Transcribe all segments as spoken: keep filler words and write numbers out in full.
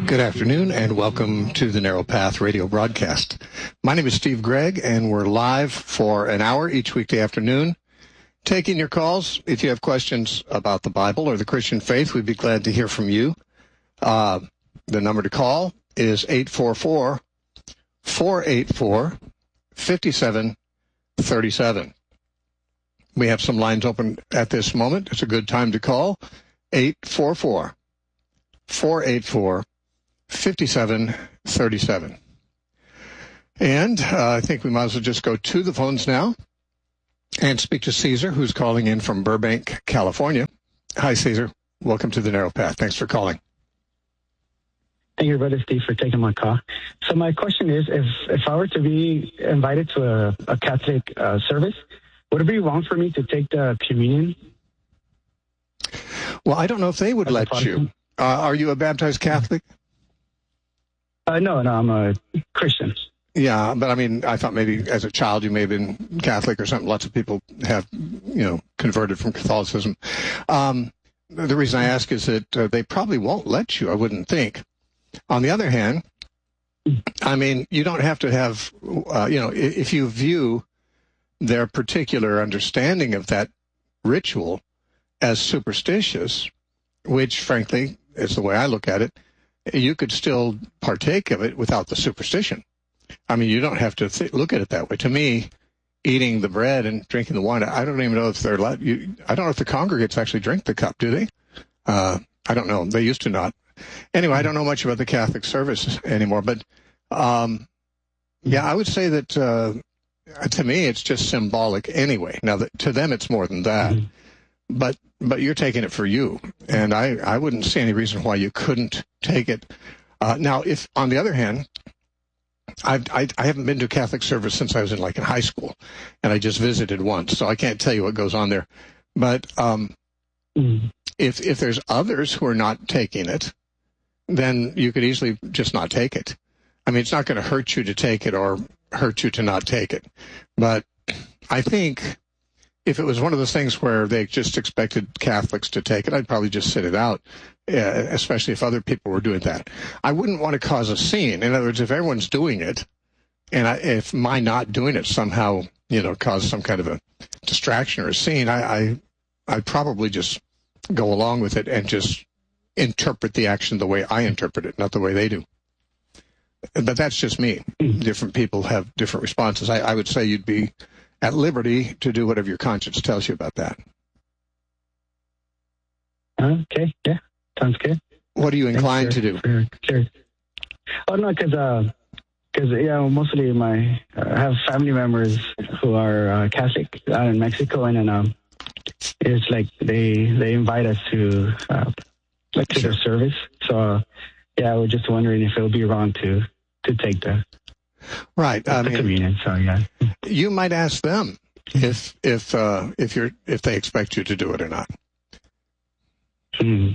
Good afternoon, and welcome to the Narrow Path radio broadcast. My name is Steve Gregg, and we're live for an hour each weekday afternoon, taking your calls. If you have questions about the Bible or the Christian faith, we'd be glad to hear from you. Uh, the number to call is eight four four, four eight four, five seven three seven. We have some lines open at this moment. It's a good time to call. eight four four, four eight four, five seven three seven. And uh, I think we might as well just go to the phones now and speak to Caesar, who's calling in from Burbank, California. Hi, Caesar. Welcome to the Narrow Path. Thanks for calling. Thank you, Brother Steve, for taking my call. So my question is, if, if I were to be invited to a, a Catholic uh, service, would it be wrong for me to take the communion? Well, I don't know if they would let you. Uh, are you a baptized Catholic? Uh, no, no, I'm a Christian. Yeah, but I mean, I thought maybe as a child you may have been Catholic or something. Lots of people have, you know, converted from Catholicism. Um, the reason I ask is that uh, they probably won't let you, I wouldn't think. On the other hand, I mean, you don't have to have, uh, you know, if you view their particular understanding of that ritual as superstitious, which, frankly, is the way I look at it, you could still partake of it without the superstition. I mean, you don't have to th- look at it that way. To me, eating the bread and drinking the wine, I don't even know if they're allowed. You, I don't know if the congregates actually drink the cup, do they? Uh, I don't know. They used to not. Anyway, I don't know much about the Catholic service anymore, but um, yeah, I would say that uh, to me, it's just symbolic anyway. Now, that, to them, it's more than that. Mm-hmm. But but you're taking it for you, and I, I wouldn't see any reason why you couldn't take it. Uh, now, if on the other hand, I've, I I haven't been to a Catholic service since I was in like in high school, and I just visited once, so I can't tell you what goes on there. But um, mm. if if there's others who are not taking it, then you could easily just not take it. I mean, it's not going to hurt you to take it or hurt you to not take it. But I think if it was one of those things where they just expected Catholics to take it, I'd probably just sit it out, uh, especially if other people were doing that. I wouldn't want to cause a scene. In other words, if everyone's doing it, and I, if my not doing it somehow, you know, caused some kind of a distraction or a scene, I, I, I'd probably just go along with it and just interpret the action the way I interpret it, not the way they do. But that's just me. Different people have different responses. I, I would say you'd be at liberty to do whatever your conscience tells you about that. Okay, yeah, sounds good. What are you inclined for, to do? For, sure. Oh, no, because, uh, cause, yeah, mostly my, uh, I have family members who are uh, Catholic out in Mexico, and then um, it's like they they invite us to uh, like to sure. their service. So, uh, yeah, I was just wondering if it would be wrong to, to take the Right. I mean, convenient, so yeah. You might ask them if if uh, if you're if they expect you to do it or not. Mm.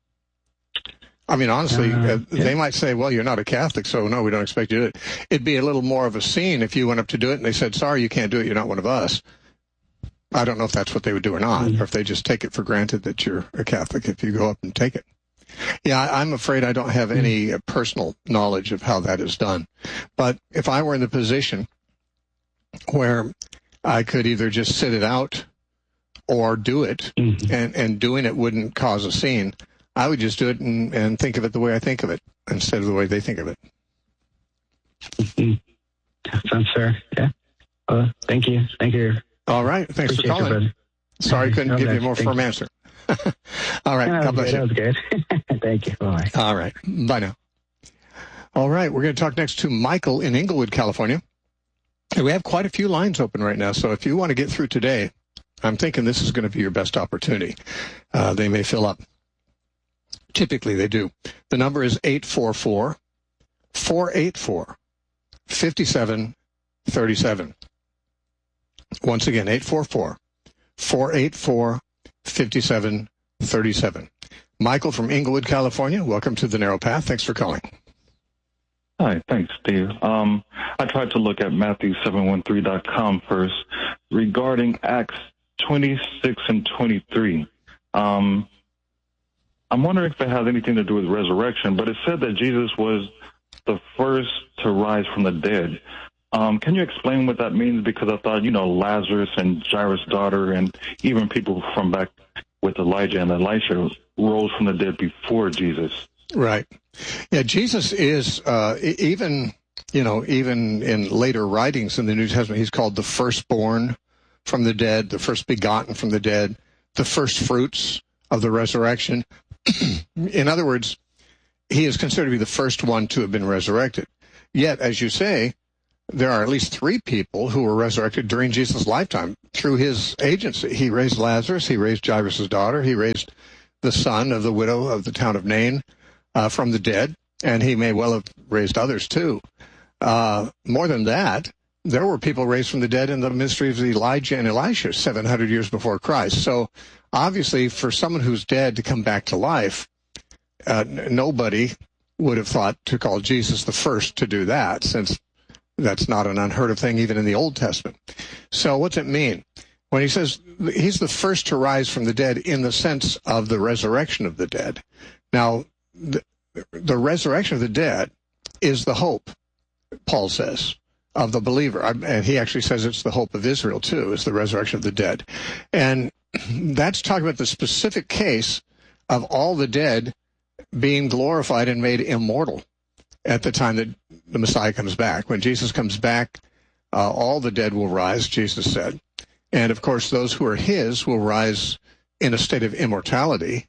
I mean, honestly, uh, uh, yeah. they might say, "Well, you're not a Catholic, so no, we don't expect you to do it." It'd be a little more of a scene if you went up to do it and they said, "Sorry, you can't do it. You're not one of us." I don't know if that's what they would do or not, mm. or if they just take it for granted that you're a Catholic if you go up and take it. Yeah, I'm afraid I don't have any personal knowledge of how that is done. But if I were in the position where I could either just sit it out or do it, mm-hmm. and, and doing it wouldn't cause a scene, I would just do it and, and think of it the way I think of it instead of the way they think of it. Mm-hmm. That sounds fair, yeah. Well, thank you. Thank you. All right. Thanks Appreciate for calling. Sorry I couldn't no, give you a no, more firm you. answer. All right. Yeah, God bless good. you. That was good. Thank you. Bye. All right. Bye now. All right. We're going to talk next to Michael in Inglewood, California. And we have quite a few lines open right now. So if you want to get through today, I'm thinking this is going to be your best opportunity. Uh, they may fill up. Typically they do. The number is eight four four, four eight four, five seven three seven. Once again, eight four four, four eight four, five seven three seven. Michael from Inglewood, California, welcome to the Narrow Path. Thanks for calling. Hi, thanks, Steve. Um, I tried to look at Matthew seven one three dot com first regarding Acts twenty-six and twenty-three. Um, I'm wondering if it has anything to do with resurrection, but it said that Jesus was the first to rise from the dead. Um, can you explain what that means? Because I thought, you know, Lazarus and Jairus' daughter and even people from back with Elijah and Elisha rose from the dead before Jesus. Right. Yeah, Jesus is, uh, even, you know, even in later writings in the New Testament, he's called the firstborn from the dead, the first begotten from the dead, the first fruits of the resurrection. In other words, he is considered to be the first one to have been resurrected. Yet, as you say, there are at least three people who were resurrected during Jesus' lifetime through his agency. He raised Lazarus, he raised Jairus' daughter, he raised the son of the widow of the town of Nain uh, from the dead, and he may well have raised others too. Uh, more than that, there were people raised from the dead in the ministry of Elijah and Elisha seven hundred years before Christ. So obviously, for someone who's dead to come back to life, uh, n- nobody would have thought to call Jesus the first to do that, since that's not an unheard of thing even in the Old Testament. So what's it mean? When he says he's the first to rise from the dead in the sense of the resurrection of the dead. Now, the, the resurrection of the dead is the hope, Paul says, of the believer. And he actually says it's the hope of Israel, too, is the resurrection of the dead. And that's talking about the specific case of all the dead being glorified and made immortal at the time that the Messiah comes back. When Jesus comes back, uh, all the dead will rise, Jesus said. And, of course, those who are his will rise in a state of immortality.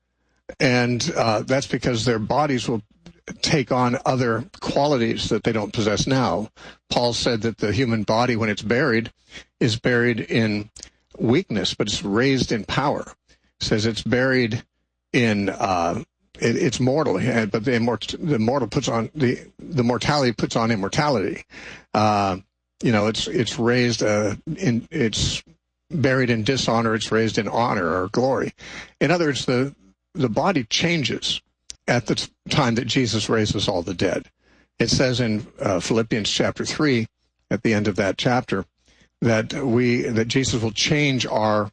And uh, that's because their bodies will take on other qualities that they don't possess now. Paul said that the human body, when it's buried, is buried in weakness, but it's raised in power. He says it's buried in... Uh, It, it's mortal, but the, immort- the mortal puts on the the mortality puts on immortality. Uh, you know, it's it's raised uh, in it's buried in dishonor. It's raised in honor or glory. In other words, the the body changes at the t- time that Jesus raises all the dead. It says in uh, Philippians chapter three, at the end of that chapter, that we that Jesus will change our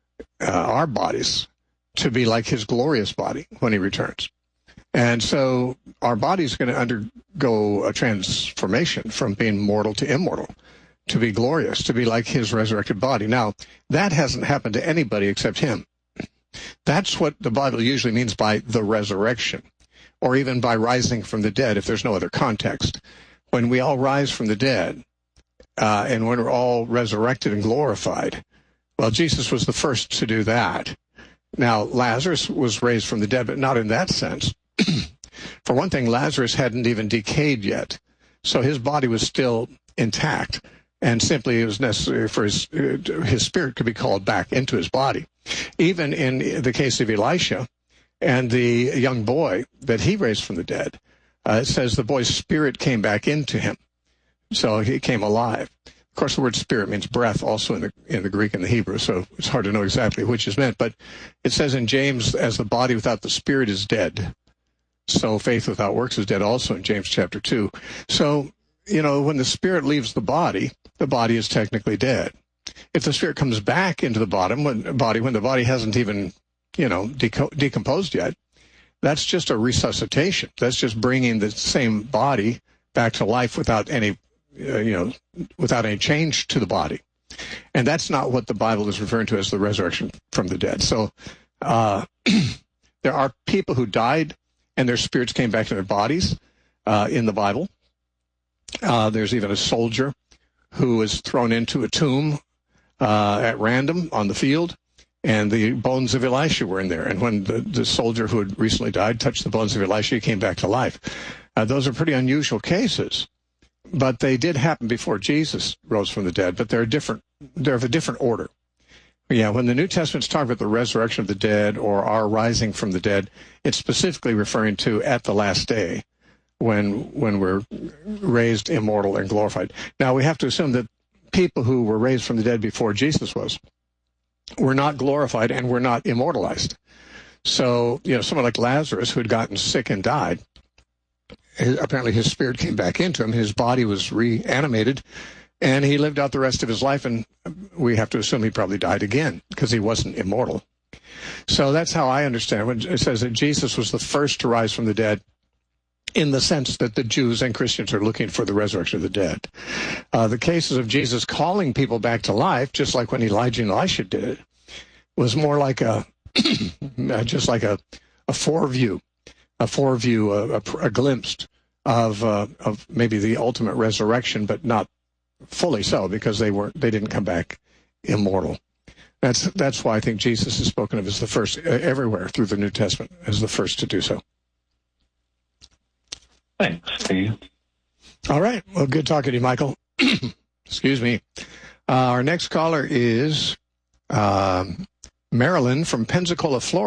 uh, our bodies to be like his glorious body when he returns. And so our body is going to undergo a transformation from being mortal to immortal, to be glorious, to be like his resurrected body. Now, that hasn't happened to anybody except him. That's what the Bible usually means by the resurrection, or even by rising from the dead, if there's no other context. When we all rise from the dead, uh, and when we're all resurrected and glorified, well, Jesus was the first to do that. Now, Lazarus was raised from the dead, but not in that sense. For one thing, Lazarus hadn't even decayed yet, so his body was still intact, and simply it was necessary for his, his spirit to be called back into his body. Even in the case of Elisha and the young boy that he raised from the dead, uh, it says the boy's spirit came back into him, so he came alive. Of course, the word spirit means breath also in the in the Greek and the Hebrew, so it's hard to know exactly which is meant. But it says in James, as the body without the spirit is dead, so faith without works is dead also in James chapter two. So, you know, when the spirit leaves the body, the body is technically dead. If the spirit comes back into the bottom, when, body when the body hasn't even, you know, deco- decomposed yet, that's just a resuscitation. That's just bringing the same body back to life without any Uh, you know, without any change to the body. And that's not what the Bible is referring to as the resurrection from the dead. So uh, there are people who died and their spirits came back to their bodies uh, in the Bible. Uh, there's even a soldier who was thrown into a tomb uh, at random on the field, and the bones of Elisha were in there. And when the, the soldier who had recently died touched the bones of Elisha, he came back to life. Uh, those are pretty unusual cases. But they did happen before Jesus rose from the dead, but they're different. They're of a different order. Yeah, when the New Testament's talking about the resurrection of the dead or our rising from the dead, it's specifically referring to at the last day when when we're raised immortal and glorified. Now, we have to assume that people who were raised from the dead before Jesus was were not glorified and were not immortalized. So, you know, someone like Lazarus who had gotten sick and died, apparently his spirit came back into him, his body was reanimated, and he lived out the rest of his life, and we have to assume he probably died again because he wasn't immortal. So that's how I understand it. When it says that Jesus was the first to rise from the dead, in the sense that the Jews and Christians are looking for the resurrection of the dead. Uh, the cases of Jesus calling people back to life, just like when Elijah and Elisha did it, was more like a, just like a, a foreview, a foreview, a, a, a glimpse of uh, of maybe the ultimate resurrection, but not fully so, because they weren't, they didn't come back immortal. That's that's why I think Jesus is spoken of as the first uh, everywhere through the New Testament, as the first to do so. Thanks, Steve. All right. Well, good talking to you, Michael. Excuse me. Uh, our next caller is um, Marilyn from Pensacola, Florida.